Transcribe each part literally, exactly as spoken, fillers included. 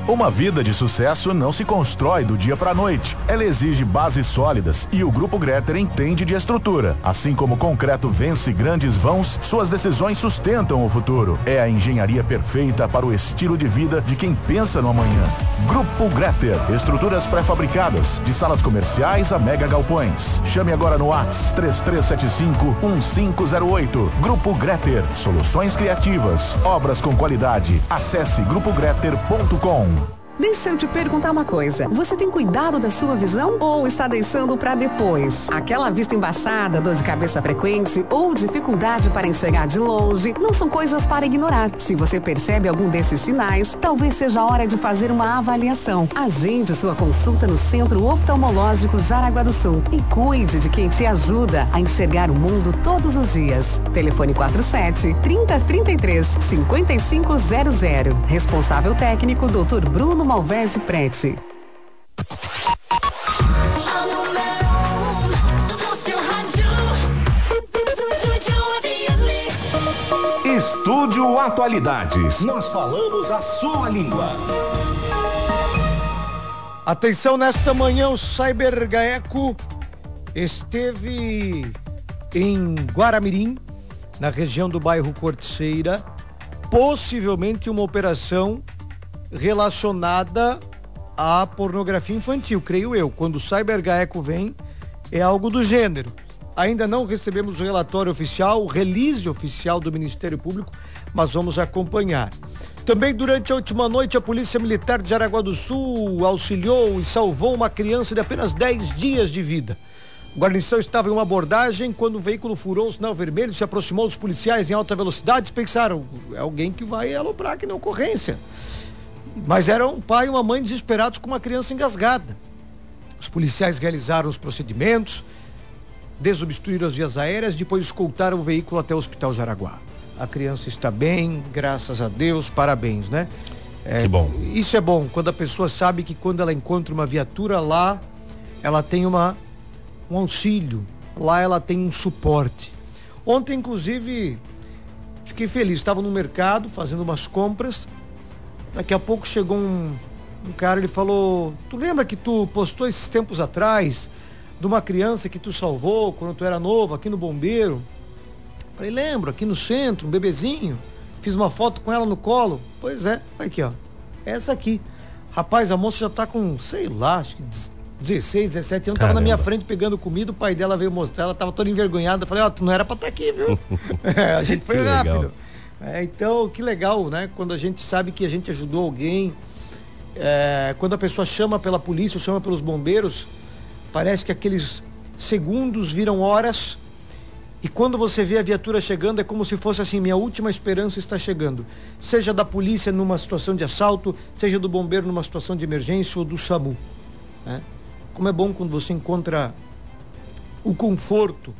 Uma vida de sucesso não se constrói do dia para a noite. Ela exige bases sólidas e o Grupo Gretter entende de estrutura. Assim como o concreto vence grandes vãos, suas decisões sustentam o futuro. É a engenharia perfeita para o estilo de vida de quem pensa no amanhã. Grupo Gretter, estruturas pré-fabricadas, de salas comerciais a mega galpões. Chame agora no WhatsApp três três sete cinco um cinco zero oito. Grupo Gretter, soluções criativas, obras com qualidade. Acesse grupo gretter ponto com. Deixa eu te perguntar uma coisa. Você tem cuidado da sua visão ou está deixando para depois? Aquela vista embaçada, dor de cabeça frequente ou dificuldade para enxergar de longe não são coisas para ignorar. Se você percebe algum desses sinais, talvez seja a hora de fazer uma avaliação. Agende sua consulta no Centro Oftalmológico Jaraguá do Sul e cuide de quem te ajuda a enxergar o mundo todos os dias. Telefone quatro sete, trinta, trinta e três, cinquenta e cinco zero zero. Responsável técnico doutor Bruno Malvese Prete. Estúdio Atualidades. Nós falamos a sua língua. Atenção, nesta manhã o Cybergaeco esteve em Guaramirim, na região do bairro Corticeira, possivelmente uma operação relacionada à pornografia infantil, creio eu. Quando o Cybergaeco vem, é algo do gênero. Ainda não recebemos o relatório oficial, o release oficial do Ministério Público, mas vamos acompanhar. Também durante a última noite, a Polícia Militar de Jaraguá do Sul auxiliou e salvou uma criança de apenas dez dias de vida. O guarnição estava em uma abordagem quando o veículo furou o sinal vermelho, se aproximou dos policiais em alta velocidade, pensaram, é alguém que vai aloprar aqui na ocorrência. Mas eram um pai e uma mãe desesperados com uma criança engasgada. Os policiais realizaram os procedimentos, desobstruíram as vias aéreas, depois escoltaram o veículo até o Hospital Jaraguá. A criança está bem, graças a Deus, parabéns, né? É, que bom. Isso é bom, quando a pessoa sabe que quando ela encontra uma viatura lá, ela tem uma, um auxílio, lá ela tem um suporte. Ontem, inclusive, fiquei feliz, estava no mercado fazendo umas compras. Daqui a pouco chegou um, um cara, ele falou, tu lembra que tu postou esses tempos atrás de uma criança que tu salvou quando tu era novo aqui no Bombeiro? Falei, lembro, aqui no centro, um bebezinho, fiz uma foto com ela no colo. Pois é, aqui ó, essa aqui. Rapaz, a moça já tá com, sei lá, acho que dezesseis, dezessete anos, tava na minha frente pegando comida, o pai dela veio mostrar, ela tava toda envergonhada. Falei, ó, oh, tu não era pra estar aqui, viu? É, a gente foi que rápido. Legal. É, então, que legal, né? Quando a gente sabe que a gente ajudou alguém, é, quando a pessoa chama pela polícia, chama pelos bombeiros, parece que aqueles segundos viram horas, e quando você vê a viatura chegando, é como se fosse assim, minha última esperança está chegando. Seja da polícia numa situação de assalto, seja do bombeiro numa situação de emergência ou do SAMU, né? Como é bom quando você encontra o conforto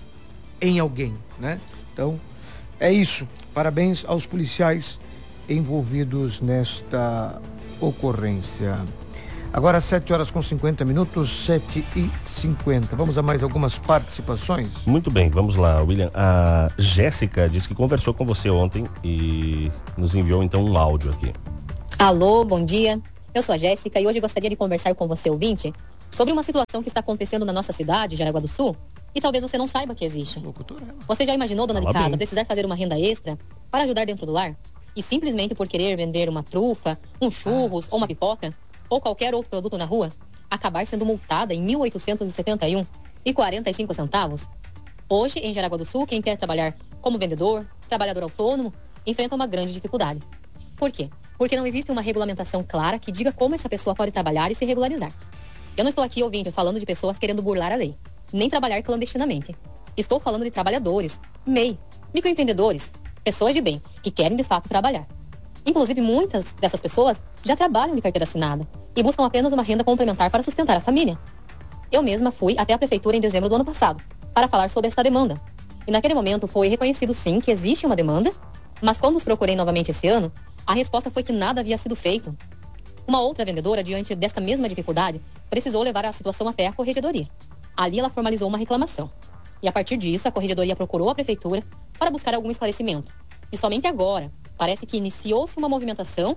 em alguém, né? Então, é isso. Parabéns aos policiais envolvidos nesta ocorrência. Agora sete horas com cinquenta minutos, sete e cinquenta. Vamos a mais algumas participações? Muito bem, vamos lá, William. A Jéssica disse que conversou com você ontem e nos enviou então um áudio aqui. Alô, bom dia. Eu sou a Jéssica e hoje gostaria de conversar com você, ouvinte, sobre uma situação que está acontecendo na nossa cidade, Jaraguá do Sul, e talvez você não saiba que existe. Você já imaginou, dona de casa, precisar fazer uma renda extra para ajudar dentro do lar? E simplesmente por querer vender uma trufa, um churros ou uma pipoca, ou qualquer outro produto na rua, acabar sendo multada em mil oitocentos e setenta e um reais e quarenta e cinco centavos? Hoje, em Jaraguá do Sul, quem quer trabalhar como vendedor, trabalhador autônomo, enfrenta uma grande dificuldade. Por quê? Porque não existe uma regulamentação clara que diga como essa pessoa pode trabalhar e se regularizar. Eu não estou aqui, ouvinte, falando de pessoas querendo burlar a lei, nem trabalhar clandestinamente. Estou falando de trabalhadores, M E I, microempreendedores, pessoas de bem, que querem de fato trabalhar. Inclusive, muitas dessas pessoas já trabalham de carteira assinada e buscam apenas uma renda complementar para sustentar a família. Eu mesma fui até a prefeitura em dezembro do ano passado para falar sobre esta demanda. E naquele momento foi reconhecido sim que existe uma demanda, mas quando os procurei novamente esse ano, a resposta foi que nada havia sido feito. Uma outra vendedora, diante desta mesma dificuldade, precisou levar a situação até a corregedoria. Ali ela formalizou uma reclamação. E a partir disso, a corregedoria procurou a prefeitura para buscar algum esclarecimento. E somente agora, parece que iniciou-se uma movimentação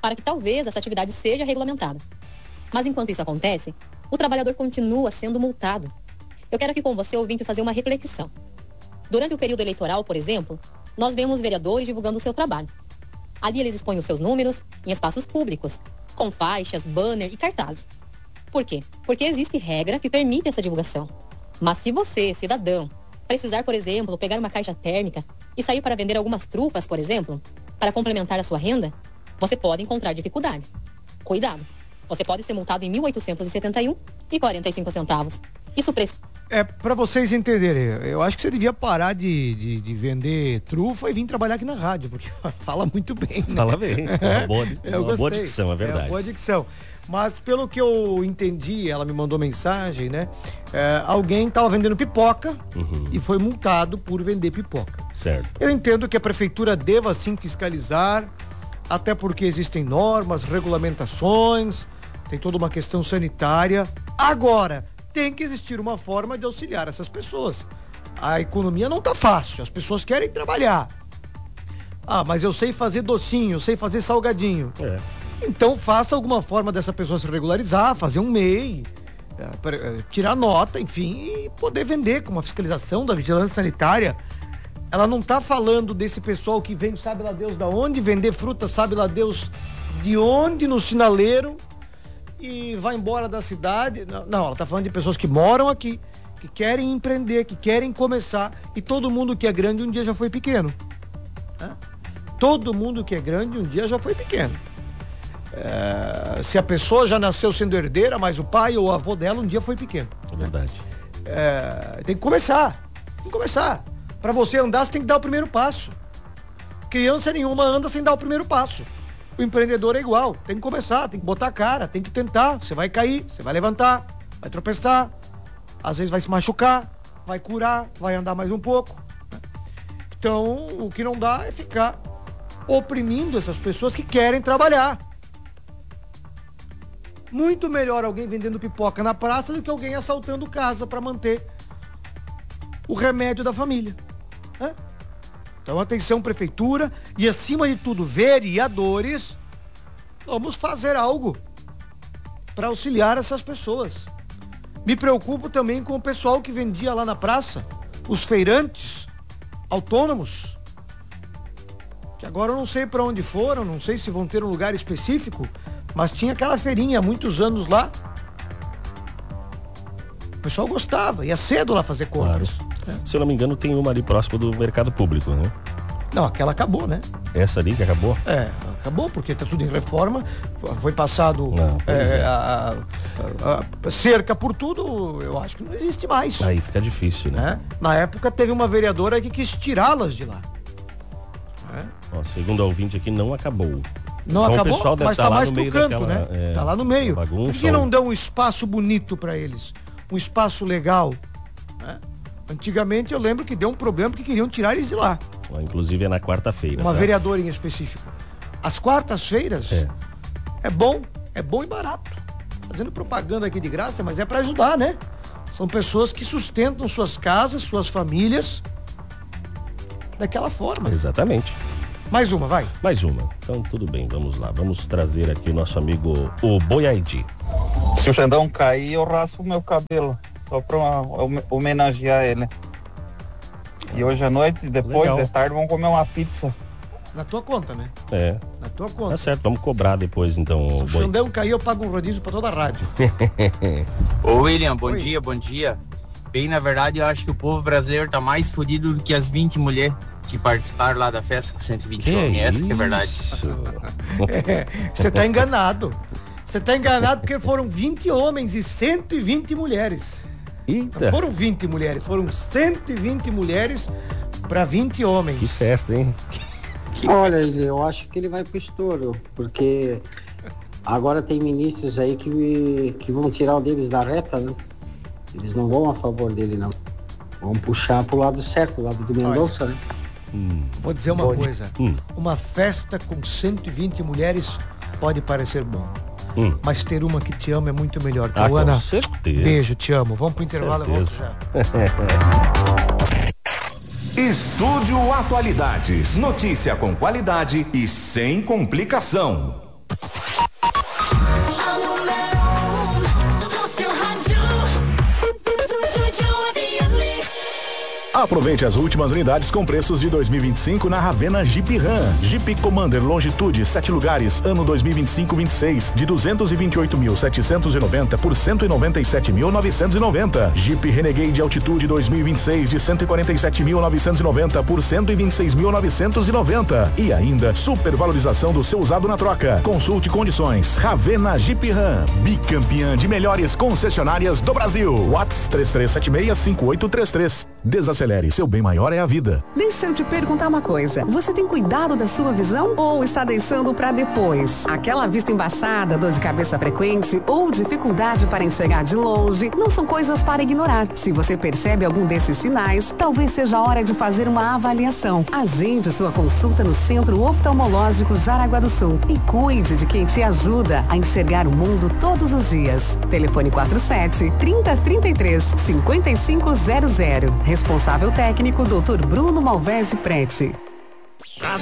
para que talvez essa atividade seja regulamentada. Mas enquanto isso acontece, o trabalhador continua sendo multado. Eu quero aqui com você, ouvinte, fazer uma reflexão. Durante o período eleitoral, por exemplo, nós vemos vereadores divulgando o seu trabalho. Ali eles expõem os seus números em espaços públicos, com faixas, banner e cartazes. Por quê? Porque existe regra que permite essa divulgação. Mas se você, cidadão, precisar, por exemplo, pegar uma caixa térmica e sair para vender algumas trufas, por exemplo, para complementar a sua renda, você pode encontrar dificuldade. Cuidado! Você pode ser multado em mil oitocentos e setenta e um reais e quarenta e cinco centavos. Isso precisa... É, pra vocês entenderem, eu acho que você devia parar de, de, de vender trufa e vir trabalhar aqui na rádio, porque fala muito bem, né? Fala bem, é uma boa, é, uma boa dicção, é verdade. É uma boa dicção. Mas pelo que eu entendi, ela me mandou mensagem, né? É, alguém tava vendendo pipoca uhum. e foi multado por vender pipoca. Certo. Eu entendo que a prefeitura deva sim fiscalizar, até porque existem normas, regulamentações, tem toda uma questão sanitária. Agora, tem que existir uma forma de auxiliar essas pessoas. A economia não tá fácil, as pessoas querem trabalhar. Ah, mas eu sei fazer docinho, eu sei fazer salgadinho. É. Então faça alguma forma dessa pessoa se regularizar, fazer um M E I, é, tirar nota, enfim, e poder vender com uma fiscalização da vigilância sanitária. Ela não tá falando desse pessoal que vem, sabe lá Deus da onde, vender fruta, sabe lá Deus de onde, no sinaleiro, e vai embora da cidade. Não, não, ela tá falando de pessoas que moram aqui, que querem empreender, que querem começar, e todo mundo que é grande um dia já foi pequeno. Né? Todo mundo que é grande um dia já foi pequeno. É, se a pessoa já nasceu sendo herdeira, mas o pai ou o avô dela um dia foi pequeno. É verdade. É, tem que começar, tem que começar. Pra você andar, você tem que dar o primeiro passo. Criança nenhuma anda sem dar o primeiro passo. O empreendedor é igual, tem que começar, tem que botar a cara, tem que tentar. Você vai cair, você vai levantar, vai tropeçar, às vezes vai se machucar, vai curar, vai andar mais um pouco. Então, o que não dá é ficar oprimindo essas pessoas que querem trabalhar. Muito melhor alguém vendendo pipoca na praça do que alguém assaltando casa para manter o remédio da família. É? Então, atenção, prefeitura, e acima de tudo, vereadores, vamos fazer algo para auxiliar essas pessoas. Me preocupo também com o pessoal que vendia lá na praça, os feirantes autônomos, que agora eu não sei para onde foram, não sei se vão ter um lugar específico, mas tinha aquela feirinha há muitos anos lá. O pessoal gostava, ia cedo lá fazer compras. Claro. É. Se eu não me engano, tem uma ali próximo do mercado público, né? Não, aquela acabou, né? Essa ali que acabou? É, acabou porque tá tudo em reforma, foi passado não, é, é. A, a, a cerca por tudo, eu acho que não existe mais. Aí fica difícil, né? É? Na época teve uma vereadora que quis tirá-las de lá. É? Ó, segundo a ouvinte aqui, não acabou. Não então, acabou, mas tá, tá mais pro canto, daquela, né? É, tá lá no meio. Bagunça, por que não dão um espaço bonito para eles? Um espaço legal, né? Antigamente eu lembro que deu um problema porque queriam tirar eles de lá. Inclusive é na quarta-feira. Uma tá? vereadora em específico. As quartas-feiras é. é bom, é bom e barato. Fazendo propaganda aqui de graça, mas é para ajudar, né? São pessoas que sustentam suas casas, suas famílias daquela forma. Exatamente. Mais uma, vai. Mais uma. Então tudo bem, vamos lá. Vamos trazer aqui o nosso amigo, o Boiaidi. Se o Xandão cair, eu raspo o meu cabelo. Só pra homenagear ele. E hoje à noite, depois Legal. de tarde, vamos comer uma pizza. Na tua conta, né? É. Na tua conta. Tá certo, vamos cobrar depois então. Se o Xandão cair, eu pago um rodízio pra toda a rádio. Ô William, bom Oi. dia, bom dia. Bem, na verdade, eu acho que o povo brasileiro tá mais fodido do que as vinte mulheres que participaram lá da festa com cento e vinte homens. Essa que é verdade. É, você tá enganado. Você tá enganado porque foram vinte homens e cento e vinte mulheres. Eita. Não foram vinte mulheres, foram cento e vinte mulheres para vinte homens. Que festa, hein? Que Olha, festa. Eu acho que ele vai pro estouro, porque agora tem ministros aí que, que vão tirar o deles da reta, né? Eles não vão a favor dele, não. Vão puxar pro lado certo, o lado do Mendonça, né? Hum. Vou dizer uma Pode. coisa. Hum. Uma festa com cento e vinte mulheres pode parecer bom. Hum. Mas ter uma que te ama é muito melhor. Ah, Ana, com certeza. Beijo, te amo. Vamos pro intervalo e volto já. Estúdio Atualidades. Notícia com qualidade e sem complicação. Aproveite as últimas unidades com preços de dois mil e vinte e cinco na Ravena Jeep Ram. Jeep Commander Longitude, sete lugares, ano dois mil e vinte e cinco vinte e seis, de duzentos e vinte e oito mil setecentos e noventa por cento e noventa e sete mil novecentos e noventa. Jeep Renegade Altitude dois mil e vinte e seis, de cento e quarenta e sete mil novecentos e noventa por cento e vinte e seis mil novecentos e noventa. E ainda, supervalorização do seu usado na troca. Consulte condições. Ravena Jeep Ram, bicampeã de melhores concessionárias do Brasil. WhatsApp três três sete seis, cinco oito três três. Desacelere, seu bem maior é a vida. Deixa eu te perguntar uma coisa. Você tem cuidado da sua visão ou está deixando para depois? Aquela vista embaçada, dor de cabeça frequente ou dificuldade para enxergar de longe não são coisas para ignorar. Se você percebe algum desses sinais, talvez seja a hora de fazer uma avaliação. Agende sua consulta no Centro Oftalmológico Jaraguá do Sul e cuide de quem te ajuda a enxergar o mundo todos os dias. Telefone quatro sete, trinta, trinta e três, cinquenta e cinco zero zero. Responsável técnico doutor Bruno Malvese Prete.